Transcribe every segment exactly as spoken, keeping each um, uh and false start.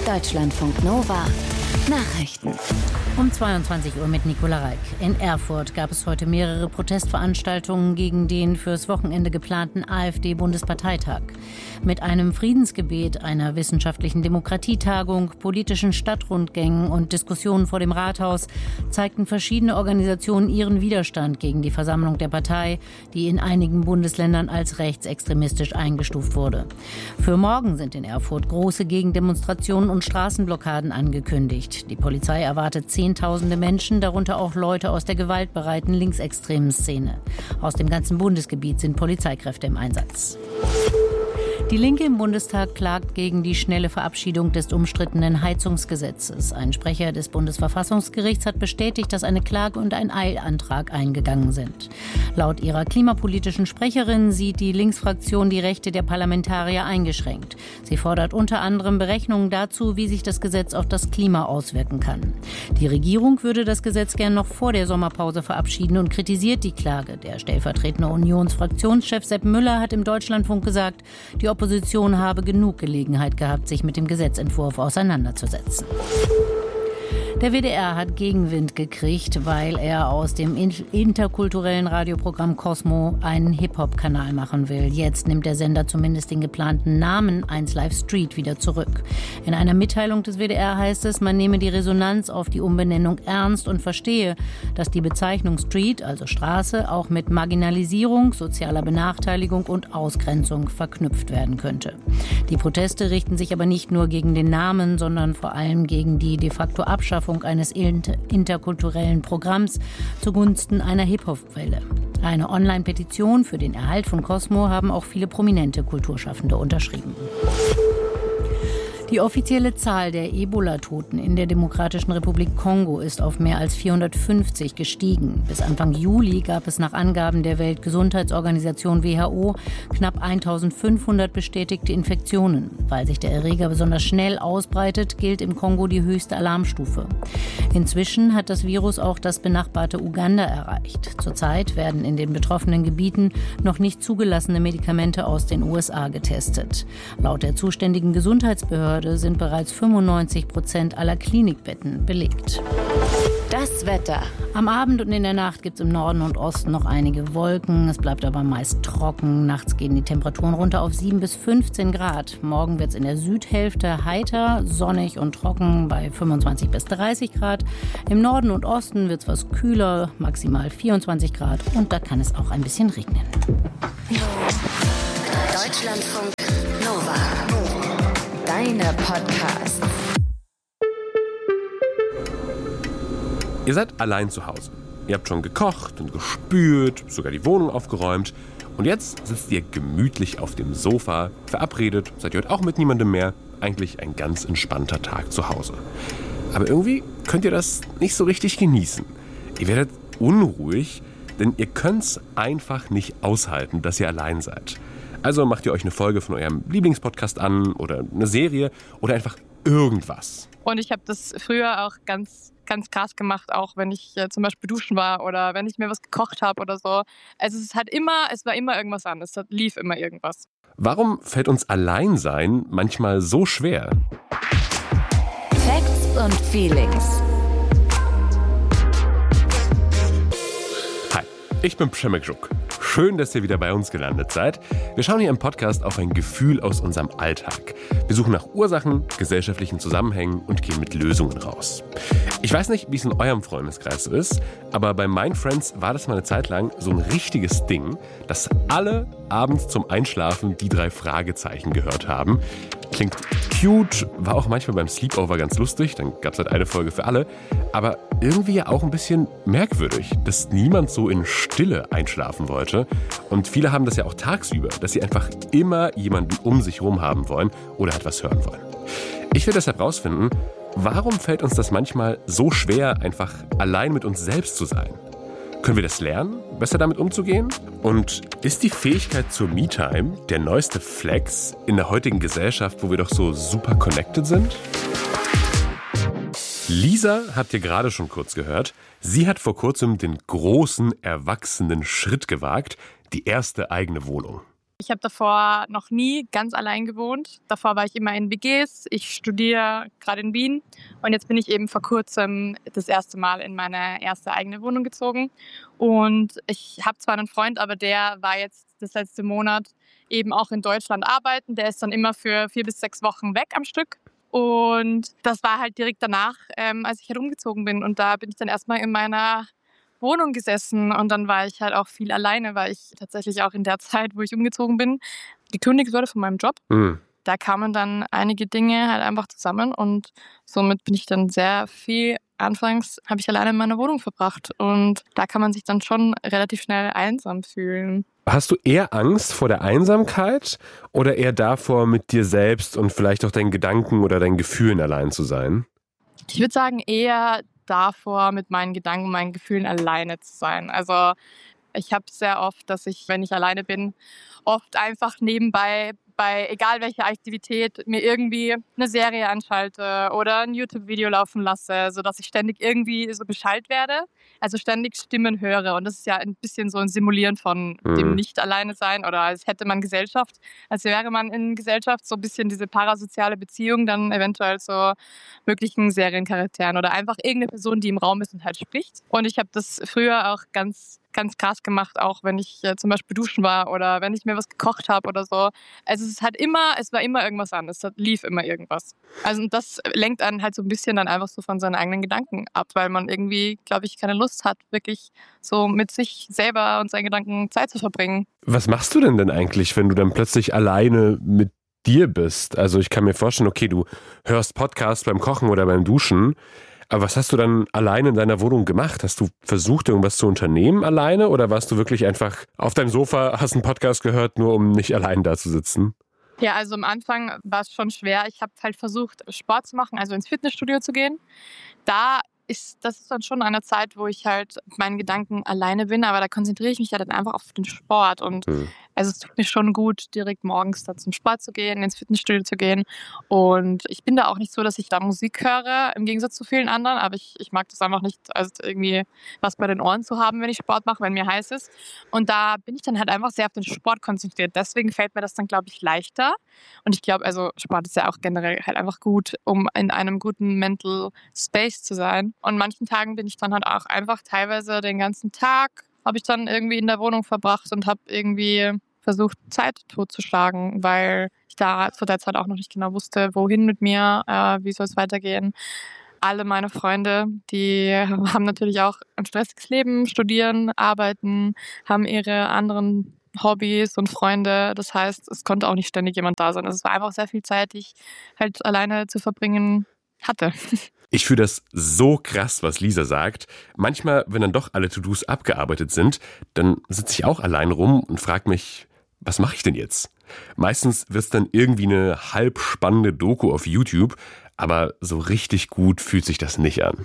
Deutschlandfunk Nova Nachrichten. Um zweiundzwanzig Uhr mit Nicola Reik. In Erfurt gab es heute mehrere Protestveranstaltungen gegen den fürs Wochenende geplanten AfD-Bundesparteitag. Mit einem Friedensgebet, einer wissenschaftlichen Demokratietagung, politischen Stadtrundgängen und Diskussionen vor dem Rathaus zeigten verschiedene Organisationen ihren Widerstand gegen die Versammlung der Partei, die in einigen Bundesländern als rechtsextremistisch eingestuft wurde. Für morgen sind in Erfurt große Gegendemonstrationen und Straßenblockaden angekündigt. Die Polizei erwartet Zehntausende Menschen, darunter auch Leute aus der gewaltbereiten linksextremen Szene. Aus dem ganzen Bundesgebiet sind Polizeikräfte im Einsatz. Die Linke im Bundestag klagt gegen die schnelle Verabschiedung des umstrittenen Heizungsgesetzes. Ein Sprecher des Bundesverfassungsgerichts hat bestätigt, dass eine Klage und ein Eilantrag eingegangen sind. Laut ihrer klimapolitischen Sprecherin sieht die Linksfraktion die Rechte der Parlamentarier eingeschränkt. Sie fordert unter anderem Berechnungen dazu, wie sich das Gesetz auf das Klima auswirken kann. Die Regierung würde das Gesetz gern noch vor der Sommerpause verabschieden und kritisiert die Klage. Der stellvertretende Unionsfraktionschef Sepp Müller hat im Deutschlandfunk gesagt, die Opposition habe genug Gelegenheit gehabt, sich mit dem Gesetzentwurf auseinanderzusetzen. Der W D R hat Gegenwind gekriegt, weil er aus dem interkulturellen Radioprogramm Cosmo einen Hip-Hop-Kanal machen will. Jetzt nimmt der Sender zumindest den geplanten Namen eins Live Street wieder zurück. In einer Mitteilung des W D R heißt es, man nehme die Resonanz auf die Umbenennung ernst und verstehe, dass die Bezeichnung Street, also Straße, auch mit Marginalisierung, sozialer Benachteiligung und Ausgrenzung verknüpft werden könnte. Die Proteste richten sich aber nicht nur gegen den Namen, sondern vor allem gegen die de facto Abschaffung eines interkulturellen Programms zugunsten einer Hip-Hop-Welle. Eine Online-Petition für den Erhalt von Cosmo haben auch viele prominente Kulturschaffende unterschrieben. Die offizielle Zahl der Ebola-Toten in der Demokratischen Republik Kongo ist auf mehr als vierhundertfünfzig gestiegen. Bis Anfang Juli gab es nach Angaben der Weltgesundheitsorganisation W H O knapp eintausendfünfhundert bestätigte Infektionen. Weil sich der Erreger besonders schnell ausbreitet, gilt im Kongo die höchste Alarmstufe. Inzwischen hat das Virus auch das benachbarte Uganda erreicht. Zurzeit werden in den betroffenen Gebieten noch nicht zugelassene Medikamente aus den U S A getestet. Laut der zuständigen Gesundheitsbehörde sind bereits fünfundneunzig Prozent aller Klinikbetten belegt. Das Wetter. Am Abend und in der Nacht gibt es im Norden und Osten noch einige Wolken. Es bleibt aber meist trocken. Nachts gehen die Temperaturen runter auf sieben bis fünfzehn Grad. Morgen wird es in der Südhälfte heiter, sonnig und trocken bei fünfundzwanzig bis dreißig Grad. Im Norden und Osten wird es was kühler, maximal vierundzwanzig Grad. Und da kann es auch ein bisschen regnen. Deutschlandfunk Nova. Deine Podcast. Ihr seid allein zu Hause. Ihr habt schon gekocht und gespült, sogar die Wohnung aufgeräumt. Und jetzt sitzt ihr gemütlich auf dem Sofa, verabredet, seid ihr heute auch mit niemandem mehr. Eigentlich ein ganz entspannter Tag zu Hause. Aber irgendwie könnt ihr das nicht so richtig genießen. Ihr werdet unruhig, denn ihr könnt's einfach nicht aushalten, dass ihr allein seid. Also macht ihr euch eine Folge von eurem Lieblingspodcast an oder eine Serie oder einfach irgendwas. Und ich habe das früher auch ganz, ganz krass gemacht, auch wenn ich äh, zum Beispiel duschen war oder wenn ich mir was gekocht habe oder so. Also es hat immer, es war immer irgendwas an, es lief immer irgendwas. Warum fällt uns Alleinsein manchmal so schwer? Facts und Feelings. Hi, ich bin Przemek-Żuk. Schön, dass ihr wieder bei uns gelandet seid. Wir schauen hier im Podcast auf ein Gefühl aus unserem Alltag. Wir suchen nach Ursachen, gesellschaftlichen Zusammenhängen und gehen mit Lösungen raus. Ich weiß nicht, wie es in eurem Freundeskreis so ist, aber bei Mind Friends war das mal eine Zeit lang so ein richtiges Ding, dass alle abends zum Einschlafen die drei Fragezeichen gehört haben. Klingt cute, war auch manchmal beim Sleepover ganz lustig, dann gab es halt eine Folge für alle, aber irgendwie ja auch ein bisschen merkwürdig, dass niemand so in Stille einschlafen wollte. Und viele haben das ja auch tagsüber, dass sie einfach immer jemanden um sich herum haben wollen oder etwas hören wollen. Ich will deshalb rausfinden, warum fällt uns das manchmal so schwer, einfach allein mit uns selbst zu sein? Können wir das lernen, besser damit umzugehen? Und ist die Fähigkeit zur Me-Time der neueste Flex in der heutigen Gesellschaft, wo wir doch so super connected sind? Lisa habt ihr gerade schon kurz gehört. Sie hat vor kurzem den großen, erwachsenen Schritt gewagt, die erste eigene Wohnung. Ich habe davor noch nie ganz allein gewohnt. Davor war ich immer in W Gs. Ich studiere gerade in Wien und jetzt bin ich eben vor kurzem das erste Mal in meine erste eigene Wohnung gezogen. Und ich habe zwar einen Freund, aber der war jetzt das letzte Monat eben auch in Deutschland arbeiten. Der ist dann immer für vier bis sechs Wochen weg am Stück. Und das war halt direkt danach, ähm, als ich halt umgezogen bin. Und da bin ich dann erstmal in meiner Wohnung gesessen und dann war ich halt auch viel alleine, weil ich tatsächlich auch in der Zeit, wo ich umgezogen bin, gekündigt wurde von meinem Job. Mhm. Da kamen dann einige Dinge halt einfach zusammen und somit bin ich dann sehr viel, anfangs habe ich alleine in meiner Wohnung verbracht und da kann man sich dann schon relativ schnell einsam fühlen. Hast du eher Angst vor der Einsamkeit oder eher davor, mit dir selbst und vielleicht auch deinen Gedanken oder deinen Gefühlen allein zu sein? Ich würde sagen eher davor, mit meinen Gedanken, meinen Gefühlen alleine zu sein. Also ich habe sehr oft, dass ich, wenn ich alleine bin, oft einfach nebenbei bei egal welcher Aktivität mir irgendwie eine Serie anschalte oder ein YouTube-Video laufen lasse, sodass ich ständig irgendwie so beschallt werde, also ständig Stimmen höre. Und das ist ja ein bisschen so ein Simulieren von mhm. dem Nicht-Alleine-Sein oder als hätte man Gesellschaft, als wäre man in Gesellschaft, so ein bisschen diese parasoziale Beziehung dann eventuell zu möglichen Seriencharakteren oder einfach irgendeine Person, die im Raum ist und halt spricht. Und ich habe das früher auch ganz ganz krass gemacht, auch wenn ich äh, zum Beispiel duschen war oder wenn ich mir was gekocht habe oder so. Also es hat immer, es war immer irgendwas an, es lief immer irgendwas. Also und das lenkt einen halt so ein bisschen dann einfach so von seinen eigenen Gedanken ab, weil man irgendwie, glaube ich, keine Lust hat, wirklich so mit sich selber und seinen Gedanken Zeit zu verbringen. Was machst du denn denn eigentlich, wenn du dann plötzlich alleine mit dir bist? Also ich kann mir vorstellen, okay, du hörst Podcasts beim Kochen oder beim Duschen. Aber was hast du dann alleine in deiner Wohnung gemacht? Hast du versucht, irgendwas zu unternehmen alleine oder warst du wirklich einfach auf deinem Sofa, hast einen Podcast gehört, nur um nicht allein da zu sitzen? Ja, also am Anfang war es schon schwer. Ich habe halt versucht, Sport zu machen, also ins Fitnessstudio zu gehen. Da ist, das ist dann schon eine Zeit, wo ich halt mit meinen Gedanken alleine bin, aber da konzentriere ich mich ja dann einfach auf den Sport und mhm. also es tut mir schon gut, direkt morgens da zum Sport zu gehen, ins Fitnessstudio zu gehen und ich bin da auch nicht so, dass ich da Musik höre, im Gegensatz zu vielen anderen, aber ich, ich mag das einfach nicht, also irgendwie was bei den Ohren zu haben, wenn ich Sport mache, wenn mir heiß ist und da bin ich dann halt einfach sehr auf den Sport konzentriert, deswegen fällt mir das dann, glaube ich, leichter und ich glaube, also Sport ist ja auch generell halt einfach gut, um in einem guten Mental Space zu sein. Und manchen Tagen bin ich dann halt auch einfach teilweise den ganzen Tag, habe ich dann irgendwie in der Wohnung verbracht und habe irgendwie versucht, Zeit totzuschlagen, weil ich da zu der Zeit auch noch nicht genau wusste, wohin mit mir, äh, wie soll es weitergehen. Alle meine Freunde, die haben natürlich auch ein stressiges Leben, studieren, arbeiten, haben ihre anderen Hobbys und Freunde. Das heißt, es konnte auch nicht ständig jemand da sein. Also es war einfach sehr viel Zeit, die ich halt alleine zu verbringen hatte. Ich fühle das so krass, was Lisa sagt. Manchmal, wenn dann doch alle To-Dos abgearbeitet sind, dann sitze ich auch allein rum und frage mich, was mache ich denn jetzt? Meistens wird es dann irgendwie eine halb spannende Doku auf YouTube, aber so richtig gut fühlt sich das nicht an.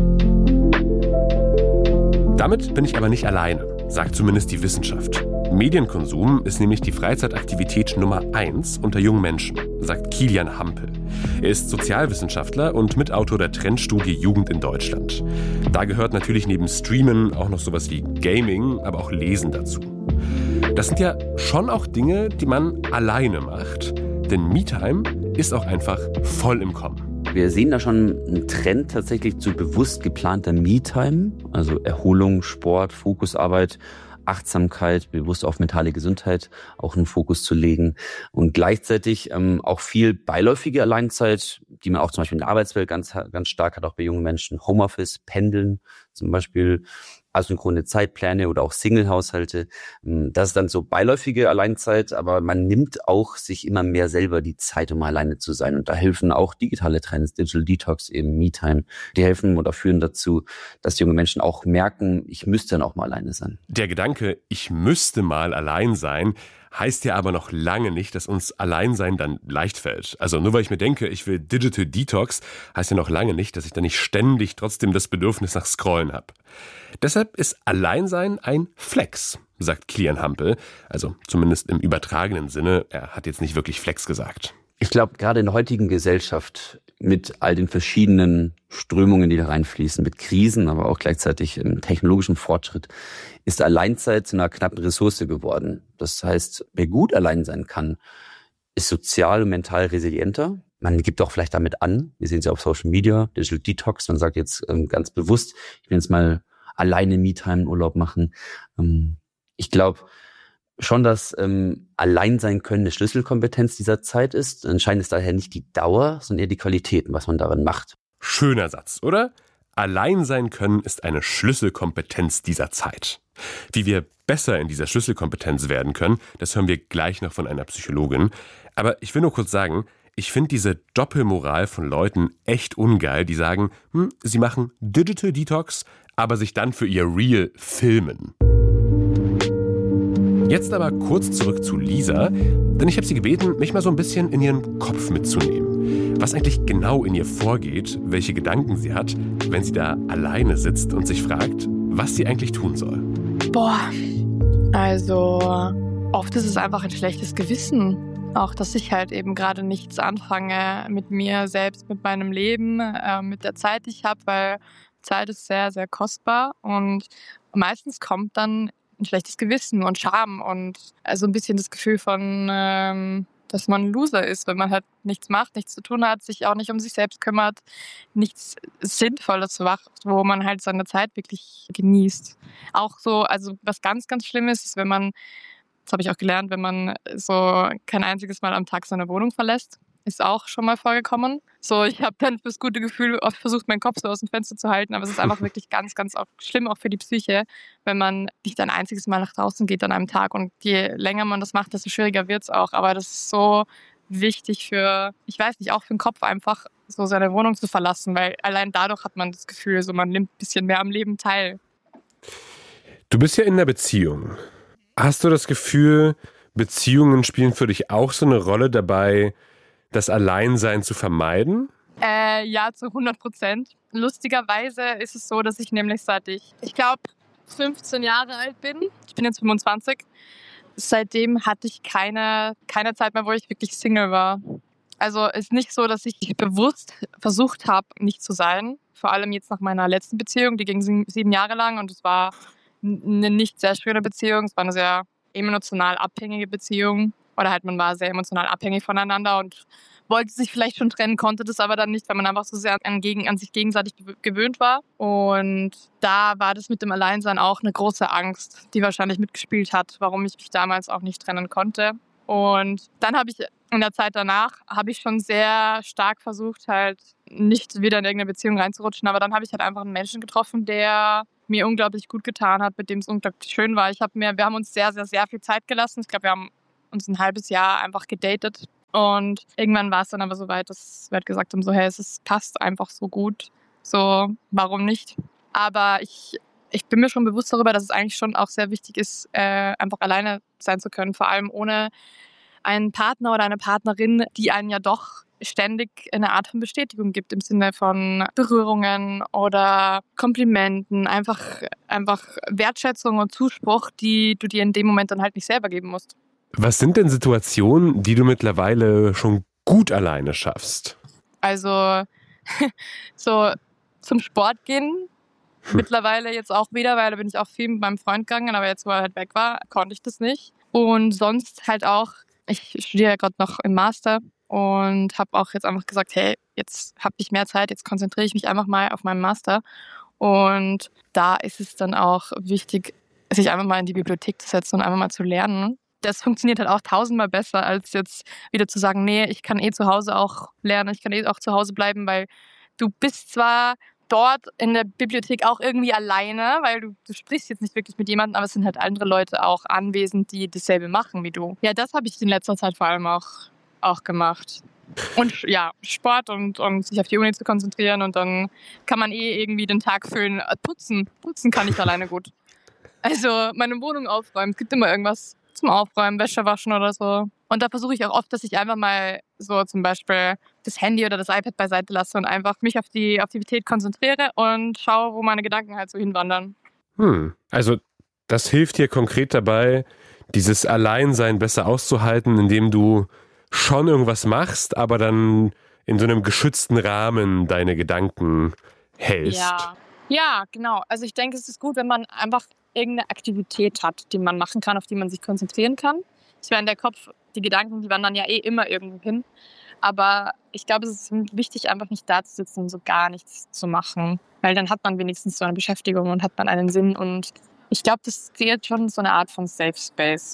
Damit bin ich aber nicht alleine, sagt zumindest die Wissenschaft. Medienkonsum ist nämlich die Freizeitaktivität Nummer eins unter jungen Menschen, sagt Kilian Hampel. Er ist Sozialwissenschaftler und Mitautor der Trendstudie Jugend in Deutschland. Da gehört natürlich neben Streamen auch noch sowas wie Gaming, aber auch Lesen dazu. Das sind ja schon auch Dinge, die man alleine macht, denn Me-Time ist auch einfach voll im Kommen. Wir sehen da schon einen Trend tatsächlich zu bewusst geplanter Me-Time, also Erholung, Sport, Fokusarbeit, Achtsamkeit, bewusst auf mentale Gesundheit auch einen Fokus zu legen und gleichzeitig ähm, auch viel beiläufige Alleinzeit, die man auch zum Beispiel in der Arbeitswelt ganz, ganz stark hat, auch bei jungen Menschen, Homeoffice, Pendeln zum Beispiel, asynchrone Zeitpläne oder auch Single-Haushalte. Das ist dann so beiläufige Alleinzeit, aber man nimmt auch sich immer mehr selber die Zeit, um alleine zu sein. Und da helfen auch digitale Trends, Digital Detox, eben Me-Time. Die helfen oder führen dazu, dass junge Menschen auch merken, ich müsste dann auch mal alleine sein. Der Gedanke, ich müsste mal allein sein, heißt ja aber noch lange nicht, dass uns Alleinsein dann leicht fällt. Also nur weil ich mir denke, ich will Digital Detox, heißt ja noch lange nicht, dass ich dann nicht ständig trotzdem das Bedürfnis nach Scrollen habe. Deshalb ist Alleinsein ein Flex, sagt Kilian Hampel. Also zumindest im übertragenen Sinne. Er hat jetzt nicht wirklich Flex gesagt. Ich glaube, gerade in der heutigen Gesellschaft mit all den verschiedenen Strömungen, die da reinfließen, mit Krisen, aber auch gleichzeitig im technologischen Fortschritt, ist Alleinzeit zu einer knappen Ressource geworden. Das heißt, wer gut allein sein kann, ist sozial und mental resilienter. Man gibt auch vielleicht damit an, wir sehen es ja auf Social Media, Digital Detox, man sagt jetzt ähm, ganz bewusst, ich will jetzt mal alleine Me-Time Urlaub machen. Ähm, ich glaube schon, dass ähm, allein sein können eine Schlüsselkompetenz dieser Zeit ist. Entscheidend ist daher nicht die Dauer, sondern eher die Qualitäten, was man darin macht. Schöner Satz, oder? Allein sein können ist eine Schlüsselkompetenz dieser Zeit. Wie wir besser in dieser Schlüsselkompetenz werden können, das hören wir gleich noch von einer Psychologin. Aber ich will nur kurz sagen, ich finde diese Doppelmoral von Leuten echt ungeil, die sagen, hm, sie machen Digital Detox, aber sich dann für ihr Real filmen. Jetzt aber kurz zurück zu Lisa, denn ich habe sie gebeten, mich mal so ein bisschen in ihren Kopf mitzunehmen. Was eigentlich genau in ihr vorgeht, welche Gedanken sie hat, wenn sie da alleine sitzt und sich fragt, was sie eigentlich tun soll. Boah, also oft ist es einfach ein schlechtes Gewissen. Auch, dass ich halt eben gerade nichts anfange mit mir selbst, mit meinem Leben, äh, mit der Zeit, die ich habe, weil Zeit ist sehr, sehr kostbar und meistens kommt dann ein schlechtes Gewissen und Scham und also ein bisschen das Gefühl von, ähm, dass man ein Loser ist, wenn man halt nichts macht, nichts zu tun hat, sich auch nicht um sich selbst kümmert, nichts Sinnvolles macht, wo man halt seine Zeit wirklich genießt. Auch so, also was ganz, ganz Schlimmes ist, wenn man, das habe ich auch gelernt, wenn man so kein einziges Mal am Tag seine Wohnung verlässt. Ist auch schon mal vorgekommen. So, ich habe dann fürs gute Gefühl oft versucht, meinen Kopf so aus dem Fenster zu halten, aber es ist einfach wirklich ganz, ganz auch schlimm, auch für die Psyche, wenn man nicht ein einziges Mal nach draußen geht an einem Tag. Und je länger man das macht, desto schwieriger wird es auch. Aber das ist so wichtig für, ich weiß nicht, auch für den Kopf einfach, so seine Wohnung zu verlassen, weil allein dadurch hat man das Gefühl, so man nimmt ein bisschen mehr am Leben teil. Du bist ja in einer Beziehung. Hast du das Gefühl, Beziehungen spielen für dich auch so eine Rolle dabei, das Alleinsein zu vermeiden? Äh, ja, zu hundert Prozent. Lustigerweise ist es so, dass ich nämlich seit ich, ich glaube, fünfzehn Jahre alt bin, ich bin jetzt fünfundzwanzig, seitdem hatte ich keine, keine Zeit mehr, wo ich wirklich Single war. Also es ist nicht so, dass ich bewusst versucht habe, nicht zu sein. Vor allem jetzt nach meiner letzten Beziehung, die ging sieben Jahre lang und es war eine nicht sehr schöne Beziehung. Es war eine sehr emotional abhängige Beziehung. Oder halt man war sehr emotional abhängig voneinander und wollte sich vielleicht schon trennen, konnte das aber dann nicht, weil man einfach so sehr an, gegen, an sich gegenseitig gewöhnt war. Und da war das mit dem Alleinsein auch eine große Angst, die wahrscheinlich mitgespielt hat, warum ich mich damals auch nicht trennen konnte. Und dann habe ich in der Zeit danach, habe ich schon sehr stark versucht, halt nicht wieder in irgendeine Beziehung reinzurutschen. Aber dann habe ich halt einfach einen Menschen getroffen, der mir unglaublich gut getan hat, mit dem es unglaublich schön war. Ich habe mir, wir haben uns sehr, sehr, sehr viel Zeit gelassen. Ich glaube, wir haben uns ein halbes Jahr einfach gedatet. Und irgendwann war es dann aber so weit, dass wir halt gesagt haben, so hey, es ist, passt einfach so gut. So, warum nicht? Aber ich, ich bin mir schon bewusst darüber, dass es eigentlich schon auch sehr wichtig ist, äh, einfach alleine sein zu können. Vor allem ohne einen Partner oder eine Partnerin, die einen ja doch ständig eine Art von Bestätigung gibt im Sinne von Berührungen oder Komplimenten, einfach, einfach Wertschätzung und Zuspruch, die du dir in dem Moment dann halt nicht selber geben musst. Was sind denn Situationen, die du mittlerweile schon gut alleine schaffst? Also so zum Sport gehen, hm. mittlerweile jetzt auch wieder, weil da bin ich auch viel mit meinem Freund gegangen, aber jetzt, wo er halt weg war, konnte ich das nicht. Und sonst halt auch, ich studiere ja gerade noch im Master und habe auch jetzt einfach gesagt, hey, jetzt habe ich mehr Zeit, jetzt konzentriere ich mich einfach mal auf meinen Master. Und da ist es dann auch wichtig, sich einfach mal in die Bibliothek zu setzen und einfach mal zu lernen. Das funktioniert halt auch tausendmal besser, als jetzt wieder zu sagen, nee, ich kann eh zu Hause auch lernen, ich kann eh auch zu Hause bleiben, weil du bist zwar dort in der Bibliothek auch irgendwie alleine, weil du, du sprichst jetzt nicht wirklich mit jemandem, aber es sind halt andere Leute auch anwesend, die dasselbe machen wie du. Ja, das habe ich in letzter Zeit vor allem auch, auch gemacht. Und ja, Sport und, und sich auf die Uni zu konzentrieren und dann kann man eh irgendwie den Tag füllen. Putzen, putzen kann ich alleine gut. Also meine Wohnung aufräumen, es gibt immer irgendwas zum Aufräumen, Wäsche waschen oder so. Und da versuche ich auch oft, dass ich einfach mal so zum Beispiel das Handy oder das iPad beiseite lasse und einfach mich auf die Aktivität konzentriere und schaue, wo meine Gedanken halt so hinwandern. Hm, also das hilft dir konkret dabei, dieses Alleinsein besser auszuhalten, indem du schon irgendwas machst, aber dann in so einem geschützten Rahmen deine Gedanken hältst. Ja. Ja, genau. Also ich denke, es ist gut, wenn man einfach irgendeine Aktivität hat, die man machen kann, auf die man sich konzentrieren kann. Ich meine, der Kopf, die Gedanken, die wandern ja eh immer irgendwo hin. Aber ich glaube, es ist wichtig, einfach nicht da zu sitzen und so gar nichts zu machen. Weil dann hat man wenigstens so eine Beschäftigung und hat man einen Sinn. Und ich glaube, das kreiert schon so eine Art von Safe Space.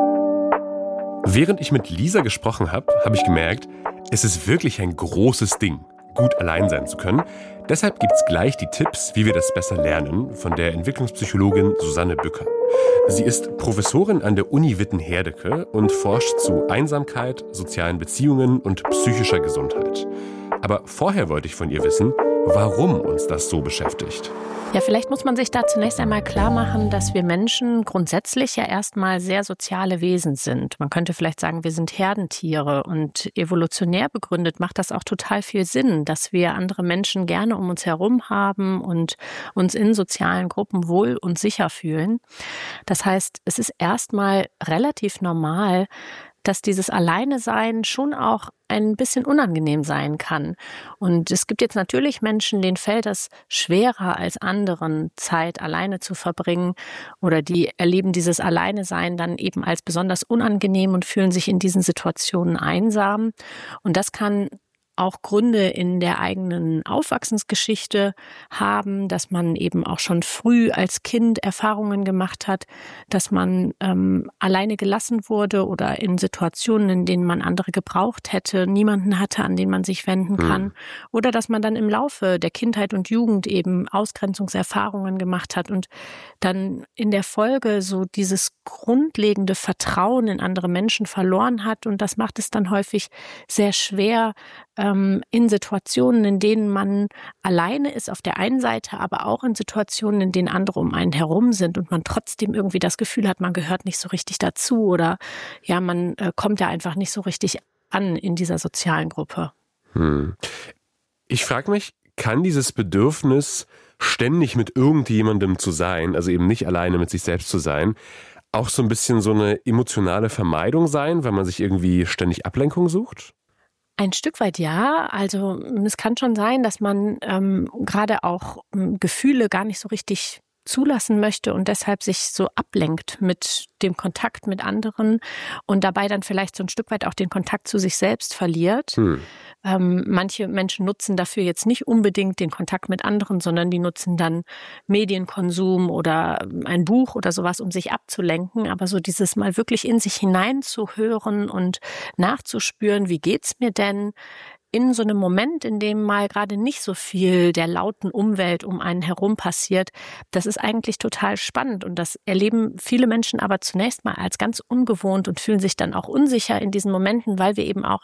Während ich mit Lisa gesprochen habe, habe ich gemerkt, es ist wirklich ein großes Ding, gut allein sein zu können. Deshalb gibt es gleich die Tipps, wie wir das besser lernen, von der Entwicklungspsychologin Susanne Bücker. Sie ist Professorin an der Uni Witten-Herdecke und forscht zu Einsamkeit, sozialen Beziehungen und psychischer Gesundheit. Aber vorher wollte ich von ihr wissen, warum uns das so beschäftigt. Ja, vielleicht muss man sich da zunächst einmal klar machen, dass wir Menschen grundsätzlich ja erstmal sehr soziale Wesen sind. Man könnte vielleicht sagen, wir sind Herdentiere und evolutionär begründet macht das auch total viel Sinn, dass wir andere Menschen gerne um uns herum haben und uns in sozialen Gruppen wohl und sicher fühlen. Das heißt, es ist erstmal relativ normal, dass dieses Alleine-Sein schon auch ein bisschen unangenehm sein kann. Und es gibt jetzt natürlich Menschen, denen fällt es schwerer als anderen, Zeit alleine zu verbringen, oder die erleben dieses Alleine-Sein dann eben als besonders unangenehm und fühlen sich in diesen Situationen einsam. Und das kann auch Gründe in der eigenen Aufwachsensgeschichte haben, dass man eben auch schon früh als Kind Erfahrungen gemacht hat, dass man ähm, alleine gelassen wurde oder in Situationen, in denen man andere gebraucht hätte, niemanden hatte, an den man sich wenden kann. Mhm. Oder dass man dann im Laufe der Kindheit und Jugend eben Ausgrenzungserfahrungen gemacht hat und dann in der Folge so dieses grundlegende Vertrauen in andere Menschen verloren hat. Und das macht es dann häufig sehr schwer, in Situationen, in denen man alleine ist auf der einen Seite, aber auch in Situationen, in denen andere um einen herum sind und man trotzdem irgendwie das Gefühl hat, man gehört nicht so richtig dazu oder ja, man äh, kommt ja einfach nicht so richtig an in dieser sozialen Gruppe. Hm. Ich frage mich, kann dieses Bedürfnis, ständig mit irgendjemandem zu sein, also eben nicht alleine mit sich selbst zu sein, auch so ein bisschen so eine emotionale Vermeidung sein, weil man sich irgendwie ständig Ablenkung sucht? Ein Stück weit ja. Also es kann schon sein, dass man ähm, gerade auch ähm, Gefühle gar nicht so richtig zulassen möchte und deshalb sich so ablenkt mit dem Kontakt mit anderen und dabei dann vielleicht so ein Stück weit auch den Kontakt zu sich selbst verliert. Hm. Ähm, manche Menschen nutzen dafür jetzt nicht unbedingt den Kontakt mit anderen, sondern die nutzen dann Medienkonsum oder ein Buch oder sowas, um sich abzulenken. Aber so dieses mal wirklich in sich hineinzuhören und nachzuspüren, wie geht's mir denn? In so einem Moment, in dem mal gerade nicht so viel der lauten Umwelt um einen herum passiert, das ist eigentlich total spannend und das erleben viele Menschen aber zunächst mal als ganz ungewohnt und fühlen sich dann auch unsicher in diesen Momenten, weil wir eben auch